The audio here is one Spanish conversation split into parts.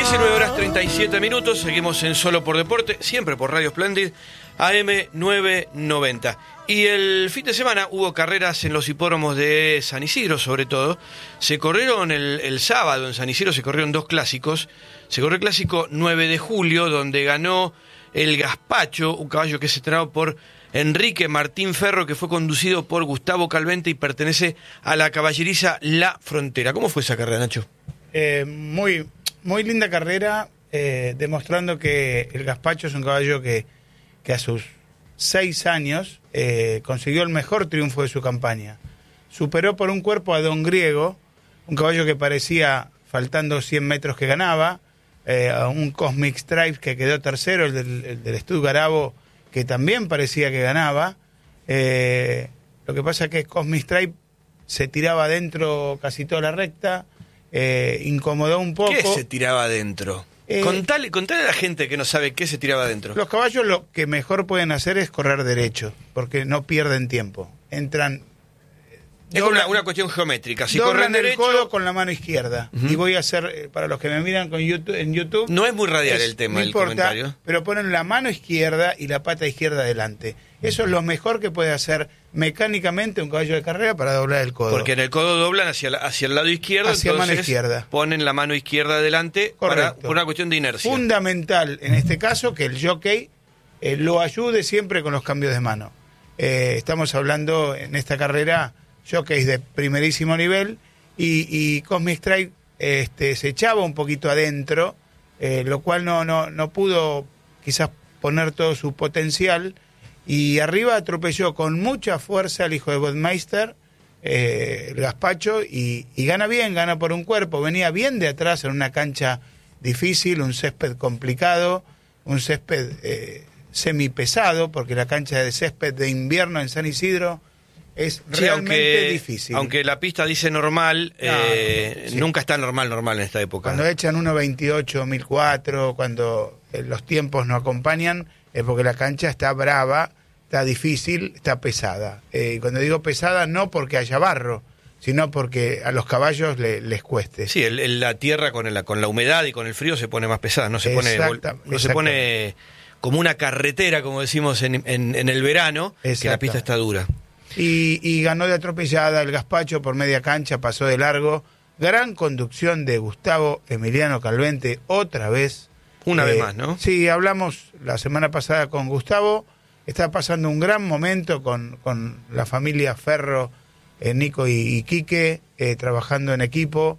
19:37, seguimos en Solo por Deporte, siempre por Radio Splendid, AM 990. Y el fin de semana hubo carreras en los hipódromos de San Isidro, sobre todo. Se corrieron el sábado en San Isidro, se corrieron dos clásicos. Se corrió el clásico 9 de julio, donde ganó el Gazpacho, un caballo que es entrenado por Enrique Martín Ferro, que fue conducido por Gustavo Calvente y pertenece a la caballeriza La Frontera. ¿Cómo fue esa carrera, Nacho? Muy linda carrera, demostrando que el Gazpacho es un caballo que a sus 6 años consiguió el mejor triunfo de su campaña. Superó por un cuerpo a Don Griego, un caballo que parecía, faltando 100 metros, que ganaba, a un Cosmic Stripe que quedó tercero, el del Stuttgart Arabo, que también parecía que ganaba. Lo que pasa es que Cosmic Stripe se tiraba adentro casi toda la recta, incomodó un poco. ¿Qué se tiraba adentro? Contale a la gente que no sabe qué se tiraba adentro. Los caballos lo que mejor pueden hacer es correr derecho, porque no pierden tiempo. Entran... Es una cuestión geométrica. Si doblan corren derecho, el codo con la mano izquierda. Y voy a hacer, para los que me miran en YouTube... No es muy radial el tema, no importa, comentario. Pero ponen la mano izquierda y la pata izquierda adelante. Eso es lo mejor que puede hacer mecánicamente un caballo de carrera para doblar el codo. Porque en el codo doblan hacia el lado izquierdo, hacia entonces mano izquierda. Por la mano izquierda adelante. Por una cuestión de inercia. Fundamental en este caso que el jockey lo ayude siempre con los cambios de mano. Estamos hablando en esta carrera jockeys de primerísimo nivel y Cosmic Strike se echaba un poquito adentro, lo cual no pudo quizás poner todo su potencial, y arriba atropelló con mucha fuerza al hijo de Bodmeister, el Gazpacho, y gana bien, gana por un cuerpo. Venía bien de atrás en una cancha difícil, un césped complicado, un césped semipesado, porque la cancha de césped de invierno en San Isidro es realmente difícil. Aunque la pista dice normal, nunca está normal en esta época. Cuando echan 1.28, 1.004, cuando los tiempos no acompañan, es porque la cancha está brava, está difícil, está pesada. Cuando digo pesada, no porque haya barro, sino porque a los caballos les cueste. Sí, la tierra con la humedad y con el frío se pone más pesada, no se pone como una carretera, como decimos en el verano, que la pista está dura. Y ganó de atropellada el Gazpacho por media cancha, pasó de largo. Gran conducción de Gustavo Emiliano Calvente, otra vez. Una vez más, ¿no? Sí, hablamos la semana pasada con Gustavo. Está pasando un gran momento con la familia Ferro, Nico y Quique, trabajando en equipo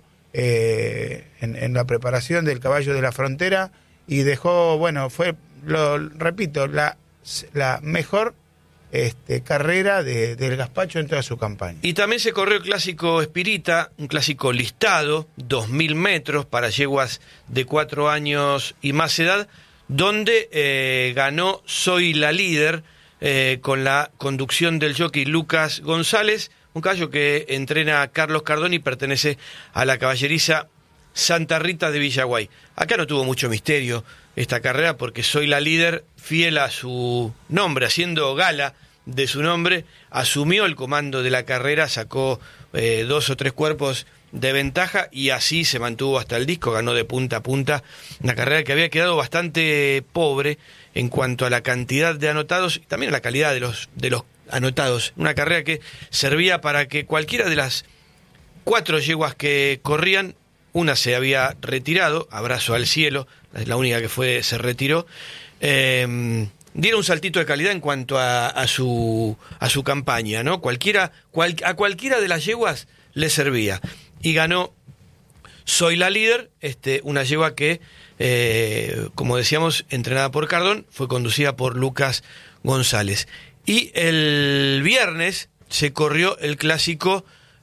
en la preparación del caballo de la Frontera. Y dejó, fue, lo repito, la mejor carrera del Gazpacho en toda su campaña. Y también se corrió el clásico Espirita, un clásico listado, 2.000 metros para yeguas de 4 años y más edad, donde ganó Soy la Líder, con la conducción del jockey Lucas González, un caballo que entrena Carlos Cardoni y pertenece a la caballeriza Santa Rita de Villaguay. Acá no tuvo mucho misterio esta carrera, porque Soy la Líder, fiel a su nombre, haciendo gala de su nombre, asumió el comando de la carrera, sacó 2 o 3 cuerpos de ventaja y así se mantuvo hasta el disco, ganó de punta a punta, una carrera que había quedado bastante pobre en cuanto a la cantidad de anotados y también a la calidad de los anotados, una carrera que servía para que cualquiera de las 4 yeguas que corrían, una se había retirado, abrazo al cielo, es la única que se retiró, diera un saltito de calidad en cuanto a su campaña, ¿no? A cualquiera de las yeguas le servía. Y ganó Soy la Líder, una yegua que, como decíamos, entrenada por Cardón, fue conducida por Lucas González. Y el viernes se corrió el clásico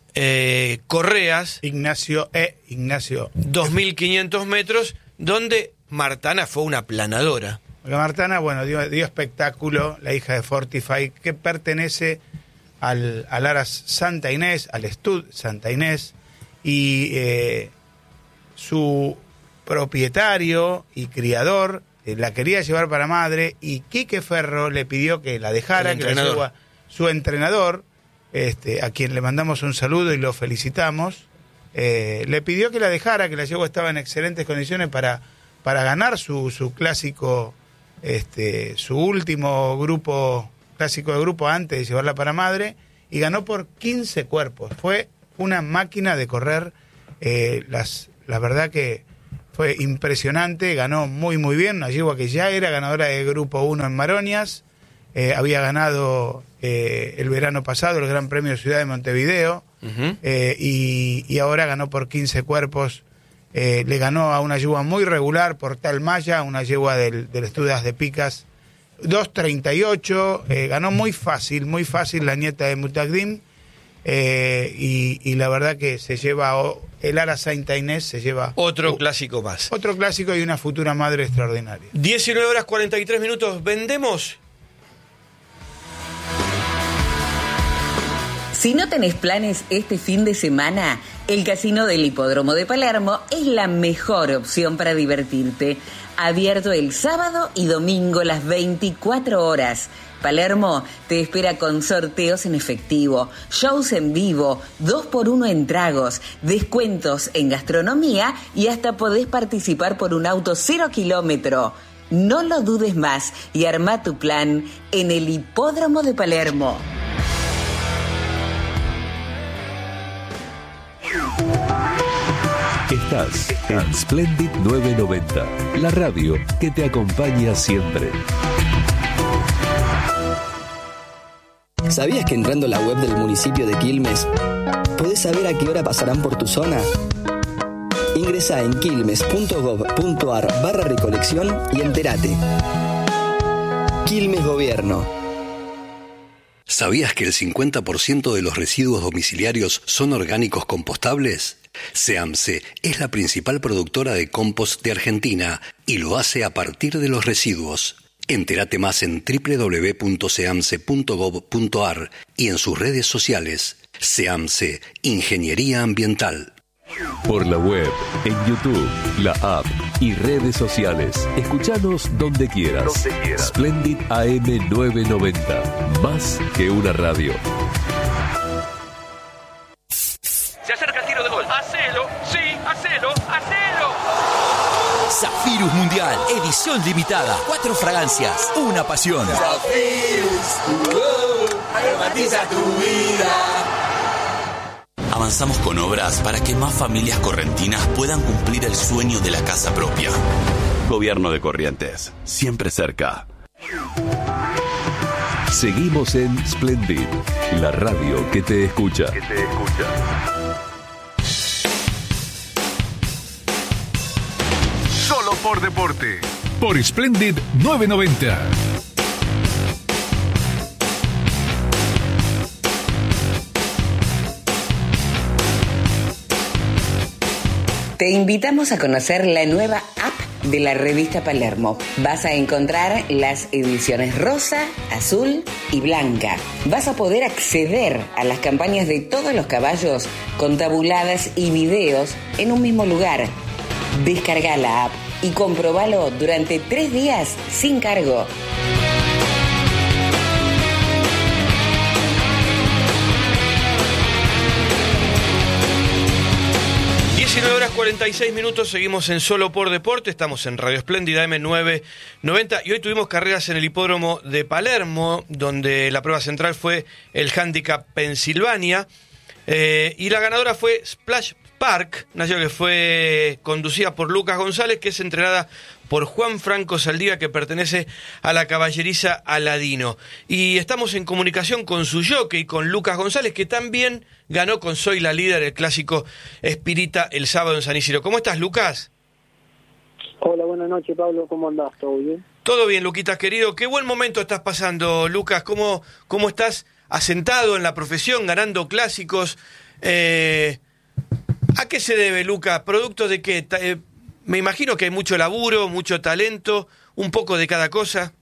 Correas, Ignacio. 2.500 metros, donde Martana fue una aplanadora. La Martana, dio espectáculo, la hija de Fortify, que pertenece al Aras Santa Inés, al Stud Santa Inés, y su propietario y criador la quería llevar para madre, y Quique Ferro le pidió que la dejara, que la llevara su entrenador, a quien le mandamos un saludo y lo felicitamos, le pidió que la dejara, que la yegua estaba en excelentes condiciones para ganar su clásico, su último clásico de grupo antes de llevarla para madre, y ganó por 15 cuerpos. Fue una máquina de correr, la verdad que fue impresionante, ganó muy muy bien, una yegua que ya era ganadora de grupo 1 en Maronias, había ganado el verano pasado el Gran Premio de Ciudad de Montevideo, uh-huh. Y ahora ganó por 15 cuerpos, le ganó a una yegua muy regular, Portal Maya, una yegua del Estudas de Picas, 2.38, ganó muy fácil la nieta de Mutagdim, y la verdad que se lleva el Ara Sainta Inés, se lleva otro clásico más. Otro clásico y una futura madre extraordinaria. 19:43, ¿vendemos? Si no tenés planes este fin de semana, el Casino del Hipódromo de Palermo es la mejor opción para divertirte. Abierto el sábado y domingo las 24 horas. Palermo te espera con sorteos en efectivo, shows en vivo, 2x1 en tragos, descuentos en gastronomía y hasta podés participar por un auto 0 kilómetro. No lo dudes más y arma tu plan en el Hipódromo de Palermo. Estás en Splendid 990, la radio que te acompaña siempre. ¿Sabías que entrando a la web del municipio de Quilmes podés saber a qué hora pasarán por tu zona? Ingresá en quilmes.gov.ar/recolección y entérate. Quilmes Gobierno. ¿Sabías que el 50% de los residuos domiciliarios son orgánicos compostables? SEAMSE es la principal productora de compost de Argentina y lo hace a partir de los residuos. Entérate más en www.seamse.gov.ar y en sus redes sociales. SEAMSE, Ingeniería Ambiental. Por la web, en YouTube, la app y redes sociales. Escuchanos donde quieras. Splendid AM 990. Más que una radio. Se acerca el tiro de gol. ¡Hacelo! ¡Sí! ¡Hacelo! ¡Hacelo! Zafirus Mundial, edición limitada. 4 fragancias, una pasión. Zafirus, aromatiza tu vida. Avanzamos con obras para que más familias correntinas puedan cumplir el sueño de la casa propia. Gobierno de Corrientes, siempre cerca. Seguimos en Splendid, la radio que te escucha. Solo por deporte. Por Splendid 990. Te invitamos a conocer la nueva app de la revista Palermo. Vas a encontrar las ediciones rosa, azul y blanca. Vas a poder acceder a las campañas de todos los caballos con tabuladas y videos en un mismo lugar. Descarga la app y comprobalo durante 3 días sin cargo. 19:46, seguimos en Solo por Deporte, estamos en Radio Espléndida M990 y hoy tuvimos carreras en el hipódromo de Palermo, donde la prueba central fue el Handicap Pensilvania, y la ganadora fue Splash Park, una yegua que fue conducida por Lucas González, que es entrenada por Juan Franco Saldivia, que pertenece a la caballeriza Aladino. Y estamos en comunicación con su jockey, con Lucas González, que también ganó con Soy la Líder el clásico Espírita el sábado en San Isidro. ¿Cómo estás, Lucas? Hola, buenas noches, Pablo. ¿Cómo andás? ¿Todo bien? Todo bien, Luquitas, querido. Qué buen momento estás pasando, Lucas. ¿Cómo estás asentado en la profesión, ganando clásicos? ¿A qué se debe, Lucas? ¿Producto de qué? Me imagino que hay mucho laburo, mucho talento, un poco de cada cosa.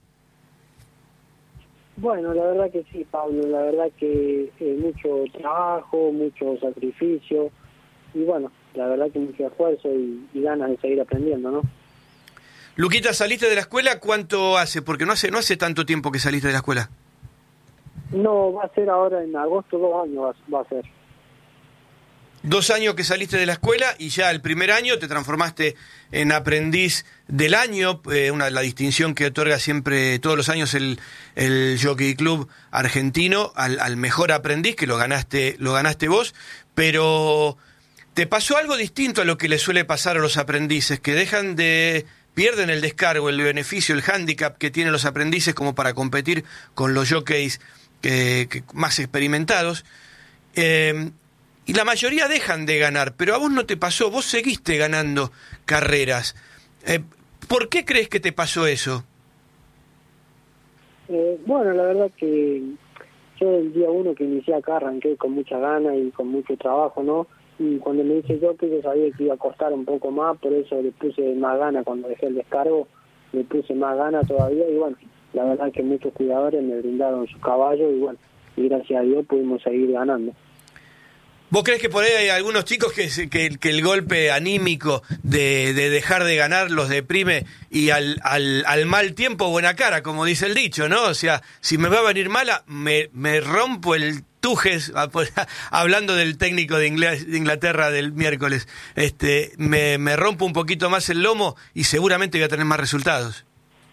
Bueno, la verdad que sí, Pablo. La verdad que mucho trabajo, mucho sacrificio y bueno, la verdad que mucho esfuerzo y ganas de seguir aprendiendo, ¿no? Luquita, ¿saliste de la escuela? ¿Cuánto hace? Porque no hace tanto tiempo que saliste de la escuela. No, va a ser ahora en agosto, 2 años va a ser. 2 años que saliste de la escuela y ya el primer año te transformaste en aprendiz del año, la distinción que otorga siempre todos los años el Jockey Club argentino al mejor aprendiz, que lo ganaste vos, pero ¿te pasó algo distinto a lo que le suele pasar a los aprendices, que pierden el descargo, el beneficio, el hándicap que tienen los aprendices como para competir con los jockeys que más experimentados? Y la mayoría dejan de ganar, pero a vos no te pasó, vos seguiste ganando carreras. ¿Por qué crees que te pasó eso? Bueno, la verdad que yo el día 1 que inicié acá arranqué con mucha ganas y con mucho trabajo, ¿no? Y cuando me hice yo sabía que iba a costar un poco más, por eso le puse más ganas cuando dejé el descargo, le puse más ganas todavía y bueno, la verdad que muchos cuidadores me brindaron sus caballos y bueno, y gracias a Dios pudimos seguir ganando. ¿Vos crees que por ahí hay algunos chicos que el golpe anímico de dejar de ganar los deprime y al mal tiempo buena cara, como dice el dicho, ¿no? O sea, si me va a venir mala, me rompo el tujes, hablando del técnico de Inglaterra del miércoles, me rompo un poquito más el lomo y seguramente voy a tener más resultados.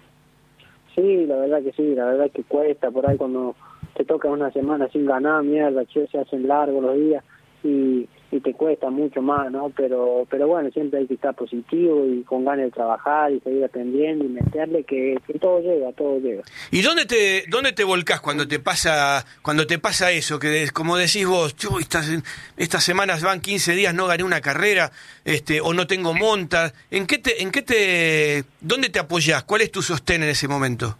Sí, la verdad que cuesta, por ahí cuando te toca una semana sin ganar, mierda, se hacen largos los días. Y te cuesta mucho más, ¿no? Pero bueno, siempre hay que estar positivo y con ganas de trabajar y seguir aprendiendo y meterle que todo llega. ¿Y dónde te volcás cuando te pasa eso? Que como decís vos, estas semanas van 15 días, no gané una carrera, o no tengo monta. ¿Dónde te apoyás? ¿Cuál es tu sostén en ese momento?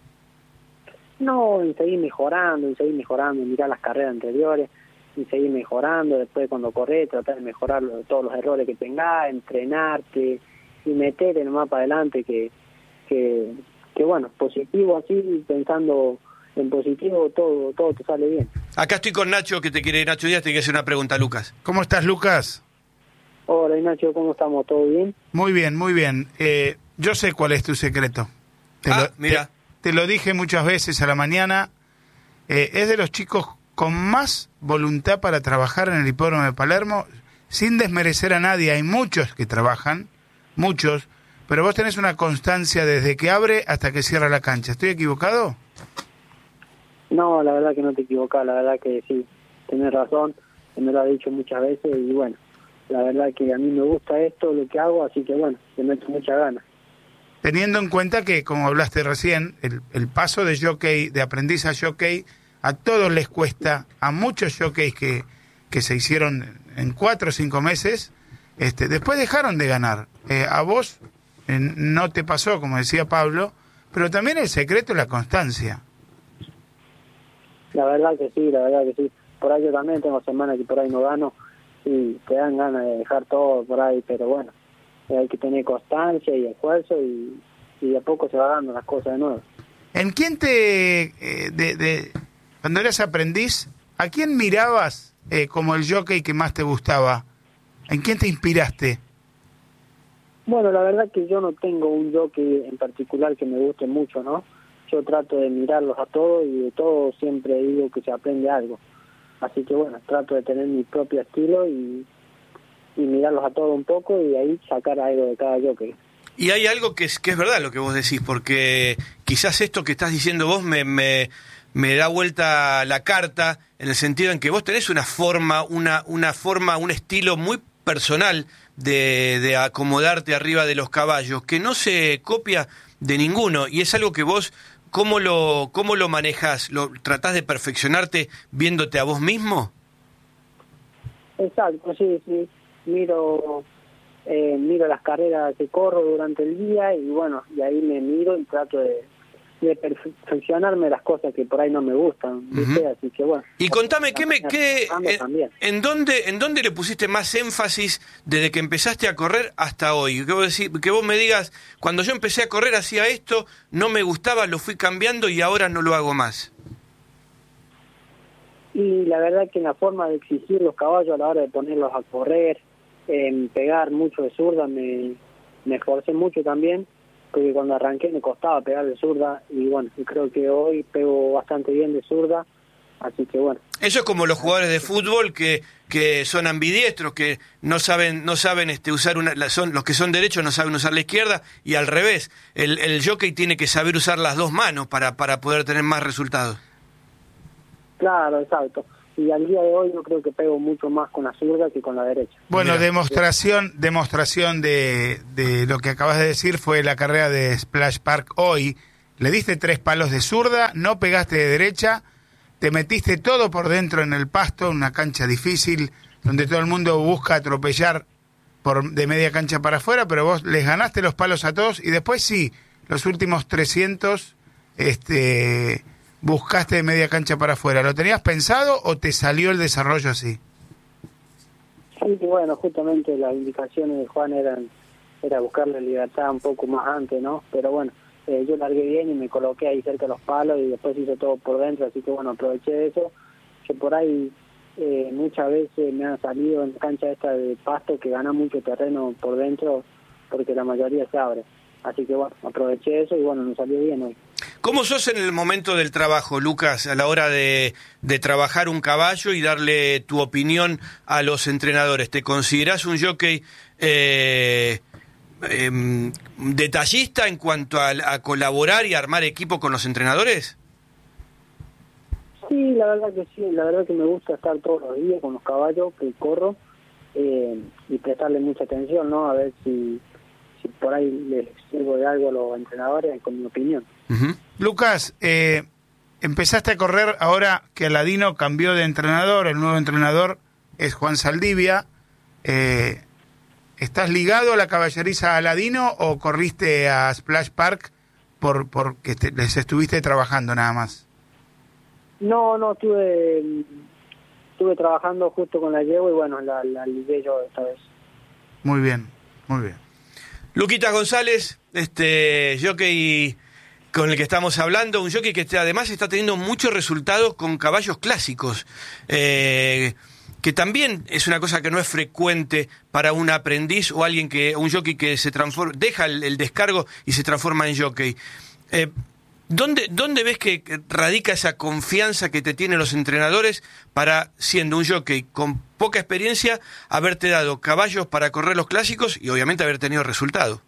No, en seguir mejorando, mirar las carreras anteriores y seguir mejorando. Después cuando corres tratar de mejorar todos los errores que tengas, entrenarte y meterte nomás para adelante que bueno, positivo así, pensando en positivo, todo te sale bien. Acá estoy con Nacho Díaz, te quiere hacer una pregunta, Lucas. ¿Cómo estás, Lucas? Hola, Nacho, ¿cómo estamos? ¿Todo bien? Muy bien. Yo sé cuál es tu secreto. Mira. Te lo dije muchas veces a la mañana. Es de los chicos con más voluntad para trabajar en el hipódromo de Palermo, sin desmerecer a nadie. Hay muchos que trabajan, pero vos tenés una constancia desde que abre hasta que cierra la cancha. ¿Estoy equivocado? No, la verdad que no te equivocás, la verdad que sí, tenés razón, me lo has dicho muchas veces y bueno, la verdad que a mí me gusta esto, lo que hago, así que bueno, le meto mucha ganas. Teniendo en cuenta que, como hablaste recién, el paso de jockey, de aprendiz a jockey, a todos les cuesta, a muchos jockeys que se hicieron en 4 o 5 meses, después dejaron de ganar. A vos no te pasó, como decía Pablo, pero también el secreto es la constancia. La verdad que sí. Por ahí yo también tengo semanas que por ahí no gano y te dan ganas de dejar todo por ahí, pero bueno, hay que tener constancia y esfuerzo y de a poco se va dando las cosas de nuevo. ¿En quién cuando eras aprendiz, a quién mirabas como el jockey que más te gustaba? ¿En quién te inspiraste? Bueno, la verdad que yo no tengo un jockey en particular que me guste mucho, ¿no? Yo trato de mirarlos a todos y de todos siempre digo que se aprende algo. Así que bueno, trato de tener mi propio estilo y mirarlos a todos un poco y de ahí sacar algo de cada jockey. Y hay algo que es verdad lo que vos decís, porque quizás esto que estás diciendo vos me da vuelta la carta en el sentido en que vos tenés una forma, un estilo muy personal de acomodarte arriba de los caballos, que no se copia de ninguno, y es algo que vos, ¿cómo lo manejás? ¿Lo tratás de perfeccionarte viéndote a vos mismo? Exacto, sí. Miro las carreras que corro durante el día y bueno, y ahí me miro y trato de perfeccionarme las cosas que por ahí no me gustan, ¿viste? Así que bueno. Y contame, ¿en dónde le pusiste más énfasis desde que empezaste a correr hasta hoy? Que vos me digas, cuando yo empecé a correr hacía esto, no me gustaba, lo fui cambiando y ahora no lo hago más. Y la verdad que en la forma de exigir los caballos a la hora de ponerlos a correr, pegar mucho de zurda, me esforcé mucho también, porque cuando arranqué me costaba pegar de zurda y bueno, y creo que hoy pego bastante bien de zurda, así que bueno. Eso es como los jugadores de fútbol que son ambidiestros, que no saben usar los que son derechos no saben usar la izquierda, y al revés. El jockey tiene que saber usar las dos manos para poder tener más resultados. Claro, exacto. Y al día de hoy yo creo que pego mucho más con la zurda que con la derecha. Bueno, demostración de lo que acabas de decir fue la carrera de Splash Park hoy. Le diste 3 palos de zurda, no pegaste de derecha, te metiste todo por dentro en el pasto, una cancha difícil, donde todo el mundo busca atropellar de media cancha para afuera, pero vos les ganaste los palos a todos, y después sí, los últimos 300 buscaste de media cancha para afuera. ¿Lo tenías pensado o te salió el desarrollo así? Sí, bueno, justamente las indicaciones de Juan era buscarle libertad un poco más antes, ¿no? Pero bueno, yo largué bien y me coloqué ahí cerca de los palos y después hice todo por dentro, así que bueno, aproveché de eso, que por ahí muchas veces me han salido en cancha esta de pasto que gana mucho terreno por dentro porque la mayoría se abre. Así que bueno, aproveché eso y bueno, nos salió bien hoy. ¿Cómo sos en el momento del trabajo, Lucas, a la hora de trabajar un caballo y darle tu opinión a los entrenadores? ¿Te considerás un jockey detallista en cuanto a colaborar y armar equipo con los entrenadores? Sí, la verdad que sí, la verdad que me gusta estar todos los días con los caballos que corro y prestarle mucha atención, ¿no? A ver si por ahí les sirvo de algo a los entrenadores con mi opinión. Uh-huh. Lucas, empezaste a correr ahora que Aladino cambió de entrenador, el nuevo entrenador es Juan Saldivia. ¿Estás ligado a la caballeriza Aladino o corriste a Splash Park porque les estuviste trabajando nada más? No, estuve trabajando justo con la yegua y bueno, la ligué yo esta vez. Muy bien, muy bien. Luquitas González, jockey con el que estamos hablando, un jockey que además está teniendo muchos resultados con caballos clásicos, que también es una cosa que no es frecuente para un aprendiz o un jockey que se transforma, deja el descargo y se transforma en jockey. ¿Dónde ves que radica esa confianza que te tienen los entrenadores para, siendo un jockey con poca experiencia, haberte dado caballos para correr los clásicos y obviamente haber tenido resultado?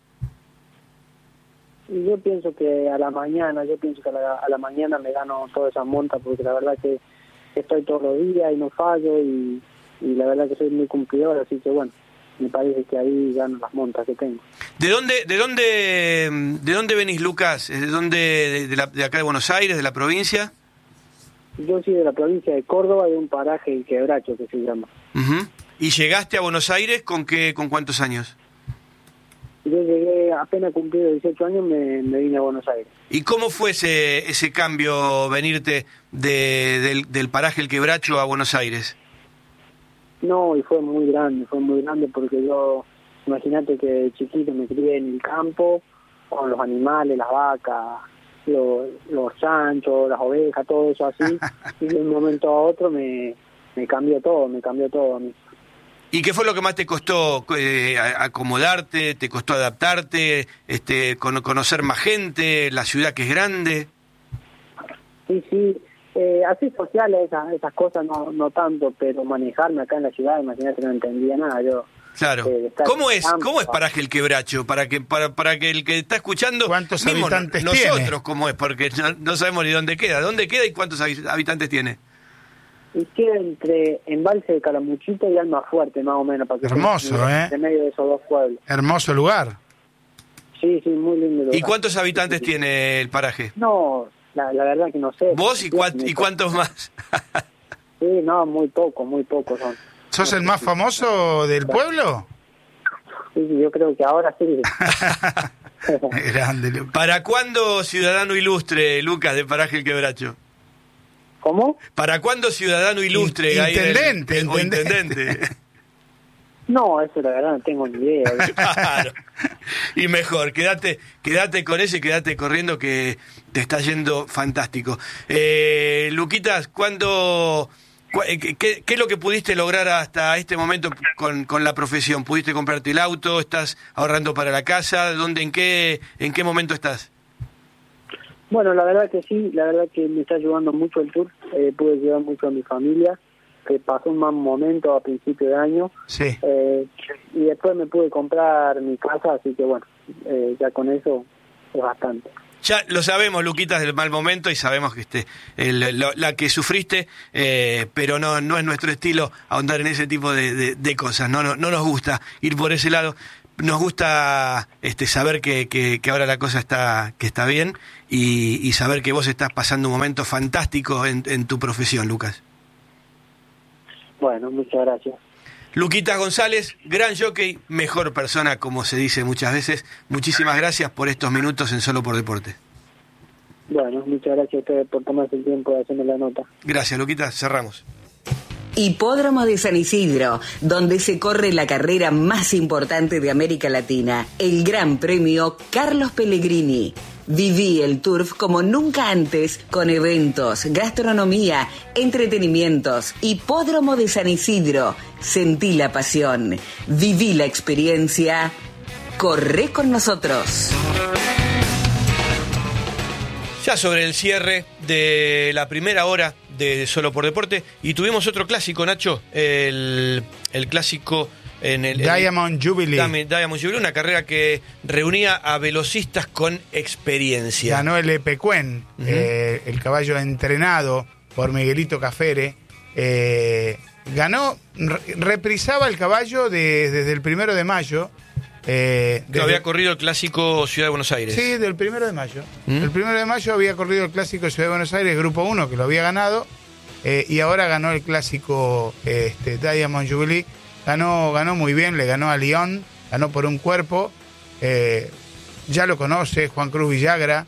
Yo pienso que a la mañana me gano toda esa monta, porque la verdad que estoy todos los días y no fallo y la verdad que soy muy cumplidor, así que bueno, me parece que ahí gano las montas que tengo. ¿De dónde venís, Lucas? ¿De acá de Buenos Aires, de la provincia? Yo soy de la provincia de Córdoba, de un paraje, el Quebracho, que se llama. Uh-huh. ¿Y llegaste a Buenos Aires con cuántos años? Yo llegué, apenas cumplido 18 años, me vine a Buenos Aires. ¿Y cómo fue ese cambio, venirte del paraje El Quebracho a Buenos Aires? No, y fue muy grande porque yo, imagínate que de chiquito me crié en el campo, con los animales, las vacas, los chanchos, las ovejas, todo eso así, y de un momento a otro me cambió todo a mí. ¿Y qué fue lo que más te costó acomodarte, te costó adaptarte, conocer más gente, la ciudad que es grande? Sí, así sociales, esas cosas no tanto, pero manejarme acá en la ciudad, imagínate que no entendía nada yo. Claro. ¿Cómo es Paraje El Quebracho? Para que el que está escuchando, ¿cuántos habitantes tiene? Nosotros, ¿cómo es? Porque no sabemos ni dónde queda. ¿Dónde queda y cuántos habitantes tiene? Y queda entre Embalse de Calamuchita y Almafuerte, más o menos. Para que hermoso, de medio de esos dos pueblos. Hermoso lugar. Sí, muy lindo lugar. ¿Y cuántos habitantes tiene el paraje? No, la verdad que no sé. ¿Vos y cuántos más? Sí, no, muy poco son. ¿Sos el más famoso del pueblo? Sí, yo creo que ahora sí. Grande. ¿Para cuándo ciudadano ilustre, Lucas, de Paraje El Quebracho? ¿Cómo? ¿Para cuándo ciudadano ilustre? Intendente. No, eso la verdad no tengo ni idea. Claro. Y mejor, quédate con eso y quédate corriendo, que te está yendo fantástico. Luquitas, ¿qué es lo que pudiste lograr hasta este momento con la profesión? ¿Pudiste comprarte el auto? ¿Estás ahorrando para la casa? ¿En qué momento estás? Bueno, la verdad que sí, la verdad que me está ayudando mucho el tour, pude ayudar mucho a mi familia, que pasó un mal momento a principio de año, sí. Y después me pude comprar mi casa, así que bueno, ya con eso es bastante. Ya lo sabemos, Luquitas, del mal momento, y sabemos que la que sufriste, pero no es nuestro estilo ahondar en ese tipo de cosas. No nos gusta ir por ese lado. Nos gusta saber que ahora la cosa está bien y saber que vos estás pasando un momento fantástico en tu profesión, Lucas. Bueno, muchas gracias. Luquitas González, gran jockey, mejor persona, como se dice muchas veces. Muchísimas gracias por estos minutos en Solo por Deporte. Bueno, muchas gracias a ustedes por tomarse el tiempo de hacerme la nota. Gracias, Luquitas, cerramos. Hipódromo de San Isidro, donde se corre la carrera más importante de América Latina, el Gran Premio Carlos Pellegrini. Viví el Turf como nunca antes, con eventos, gastronomía, entretenimientos. Hipódromo de San Isidro. Sentí la pasión, viví la experiencia. Corre con nosotros. Ya sobre el cierre de la primera hora de Solo por Deporte, y tuvimos otro clásico, Nacho, el clásico en el Diamond Jubilee. Diamond Jubilee, una carrera que reunía a velocistas con experiencia. Ganó el Epecuén, el caballo entrenado por Miguelito Cafere. Ganó, reprisaba el caballo desde el 1 de mayo. Había corrido el clásico Ciudad de Buenos Aires. Sí, del 1 de mayo. El 1 de mayo había corrido el clásico Ciudad de Buenos Aires, Grupo 1, que lo había ganado. Y ahora ganó el clásico Diamond Jubilee. Ganó muy bien, le ganó a Lyon, ganó por un cuerpo. Ya lo conoce Juan Cruz Villagra.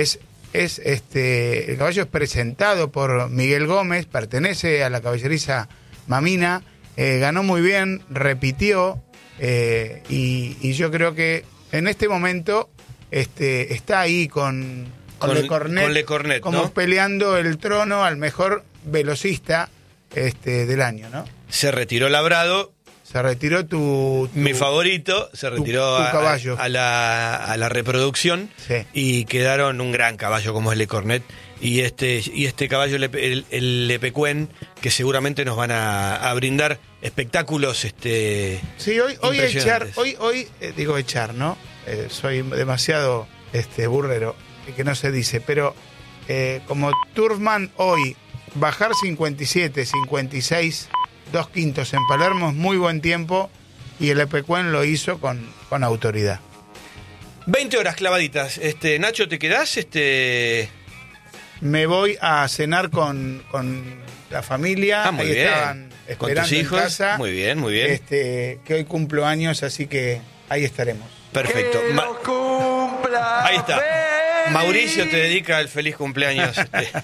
El caballo es presentado por Miguel Gómez, pertenece a la caballeriza Mamina. Ganó muy bien, repitió. Y yo creo que en este momento está ahí con Le Cornet, como ¿no? Peleando el trono al mejor velocista del año, ¿no? Se retiró Labrado. Se retiró mi favorito, se retiró tu caballo. A la reproducción, sí. Y quedaron un gran caballo como es Le Cornet y este caballo el Lepecuén, que seguramente nos van a brindar espectáculos sí, hoy digo echar, ¿no? Soy demasiado burrero, que no se dice, pero como Turfman hoy bajar 57, 56 2/5 en Palermo es muy buen tiempo, y el Epecuén lo hizo con autoridad. 20 horas clavaditas. Nacho, ¿te quedás? Me voy a cenar con la familia. Muy ahí bien. Estaban esperando con tus hijos. En casa. Muy bien, muy bien. Que hoy cumplo años, así que ahí estaremos. Perfecto. Ahí está. Feliz. Mauricio te dedica el feliz cumpleaños.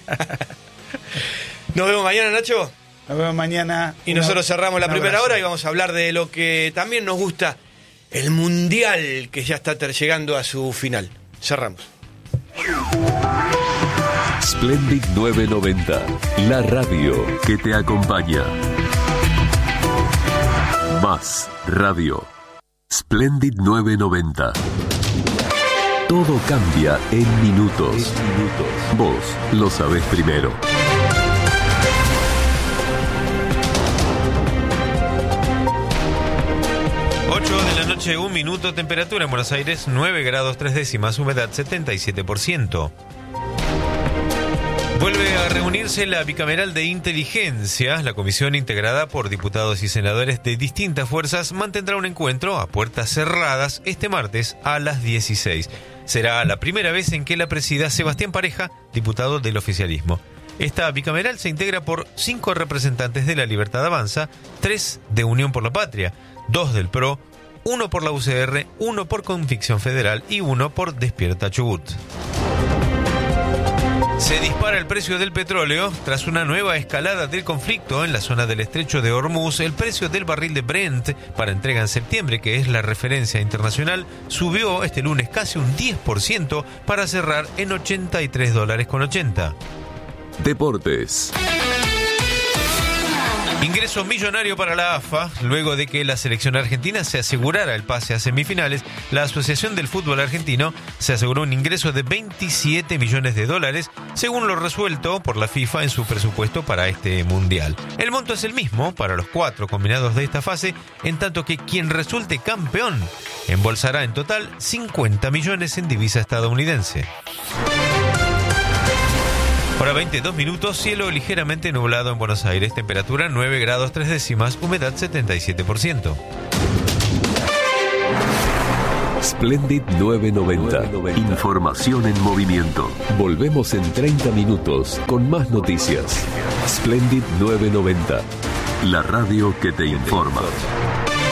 Nos vemos mañana, Nacho. Nos vemos mañana. Y nosotros cerramos la primera hora y vamos a hablar de lo que también nos gusta, el Mundial, que ya está llegando a su final. Cerramos. Splendid 990, la radio que te acompaña. Más radio. Splendid 990. Todo cambia en minutos. Vos lo sabés primero. 1 minuto, temperatura en Buenos Aires 9 grados 3 décimas, humedad 77%. Vuelve a reunirse la bicameral de inteligencia. La comisión, integrada por diputados y senadores de distintas fuerzas, mantendrá un encuentro a puertas cerradas este martes a las 16. Será la primera vez en que la presida Sebastián Pareja, diputado del oficialismo. Esta bicameral se integra por 5 representantes de La Libertad Avanza, 3 de Unión por la Patria, 2 del PRO, 1 por la UCR, 1 por Convicción Federal y 1 por Despierta Chubut. Se dispara el precio del petróleo. Tras una nueva escalada del conflicto en la zona del estrecho de Hormuz, el precio del barril de Brent para entrega en septiembre, que es la referencia internacional, subió este lunes casi un 10% para cerrar en $83.80. Deportes. Ingreso millonario para la AFA. Luego de que la selección argentina se asegurara el pase a semifinales, la Asociación del Fútbol Argentino se aseguró un ingreso de $27 millones, según lo resuelto por la FIFA en su presupuesto para este mundial. El monto es el mismo para los 4 combinados de esta fase, en tanto que quien resulte campeón embolsará en total 50 millones en divisa estadounidense. Hora 22 minutos, cielo ligeramente nublado en Buenos Aires, temperatura 9 grados 3 décimas, humedad 77%. Splendid 990. Información en movimiento. Volvemos en 30 minutos con más noticias. Splendid 990. La radio que te informa.